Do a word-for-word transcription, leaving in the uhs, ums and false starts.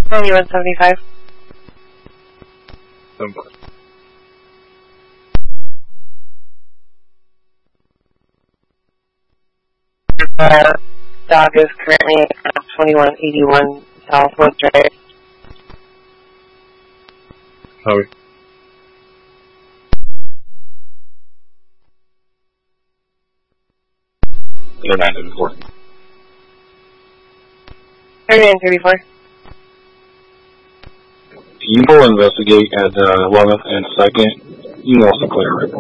ninety-one seventy-five. Somewhere. Uh, dog is currently at twenty-one eighty-one Southwest Drive. Sorry. thirty-nine thirty-four. thirty-nine thirty-four. You go investigate at the eleventh and second. You can also clear it.